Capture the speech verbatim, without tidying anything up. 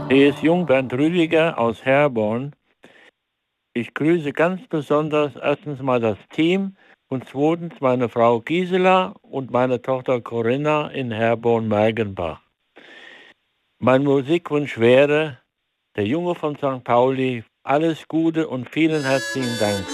Hier ist Jungbernd Rüdiger aus Herborn. Ich grüße ganz besonders erstens mal das Team und zweitens meine Frau Gisela und meine Tochter Corinna in Herborn-Mergenbach. Mein Musikwunsch wäre der Junge von Sankt Pauli. Alles Gute und vielen herzlichen Dank.